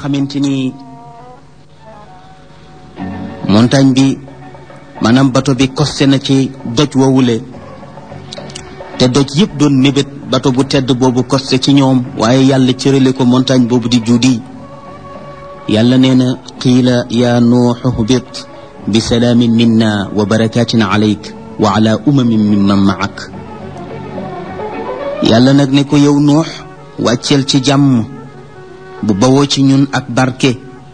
xamante ni montagne bi maanaam bato bi costé na ci doj wowule te doj yëpp doon mébét bato bu tedd boobu costé ci ñoom waaye yàlla cërale ko montagne boobu di juudi yàlla nee na qiila yaa nuuxu hbit bi salaamin minna wa barakatin alayk wa ala umamin mimman maak yàlla nag ne ko yow nuux wàcceel ci jàmm bu bawoo ci ñun ak barke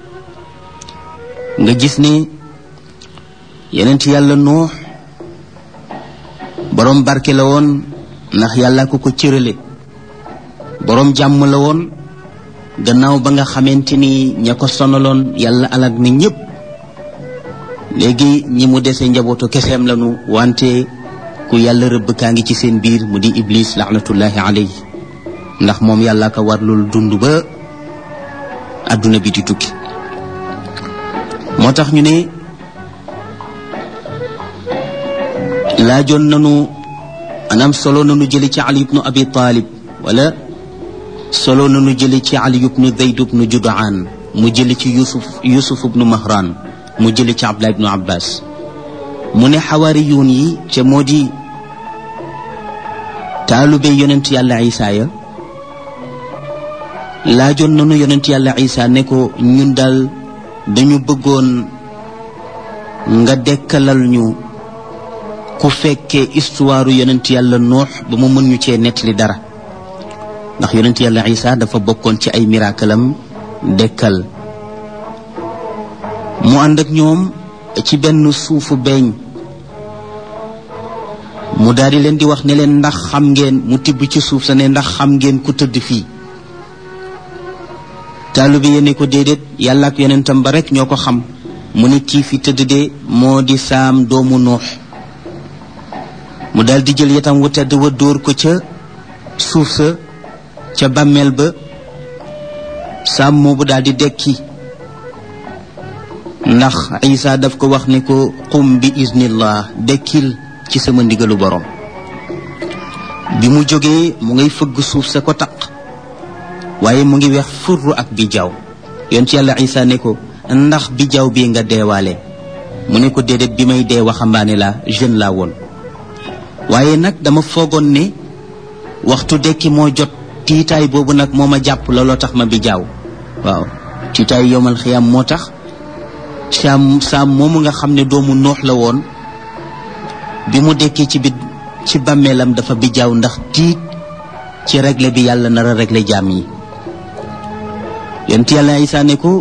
nga gis ni yenent yàlla nuux boroom barke la woon ndax yàlla ko cërale boroom jàmm la woon gannaaw ba nga xamante ni ña ko sonaloon yàlla alag na ñépp léegi ñi mu dese njabootu keseem lanu wante ku yàlla rëbb kaa ngi ci seen biir mu di iblis laanatullahi alayhi ndax moom yàlla ko warlul dund ba adduna bi di tukki moo tax ñu ne laajoon nanu anam solo nanu jëli ci Ali ibnu Abi Talib wala solo nanu jëli ci Ali ibnu Zayd ibnu Judaan mu jëli ci Yusuf ibnu Mahran mu jëli ci Abdullah ibnu Abbas mu ne xawaariyuun yi te moo di taalube yonent yàlla Isa ya laajoon nanu yonent yàlla Isa ne ko ñun daal dañu bëggoon nga dekkalal ñu ku fekkee histoire yonent yàlla Nuux ba mu mën ñu cee nettali dara ndax yonent yàlla Isa dafa bokkoon ci ay miraakalam dekkal mu ànd ak ñoom ci benn suufu beeñ mu daal di leen di wax ne leen ndax xam ngeen mu tibb ci suuf sa ne ndax xam ngeen ku tëdd fii taalibe yi ne ko déedéet yàlla ak yonentam ba rek ñoo ko xam mu ne kii fi tëdd de moo di Saam doomu Nuux mu daal di jël yatam wu tedd wa dóor ko ca suuf sa ca bàmmeel ba Saam moobu daal di dekki ndax Isa daf ko wax ne ko qum bi iznillah dekkil ci sama ndigalu borom bi mu jógee mu ngay fëgg suuf sa ko taq waaye mu ngi weex furru ak bijaaw yoon ci yàlla Isa ne ko ndax bijaaw bii nga deewaale mu ne ko déedéet bi may dee waxambaane la jeune laa woon waaye nag dama foogoon ne waxtu dekki moo jot tiitaay boobu nag moo ma jàpp looloo tax ma bijaaw waaw tiitaay yowmal xiyaam moo tax Saam moomu nga xam ne doomu Nuux la woon bi mu dekkee ci bàmmeelam dafa bijaaw ndax tiit ci réglé bi yàlla nar a réglé jaam yi yonent yàlla Isa ne ko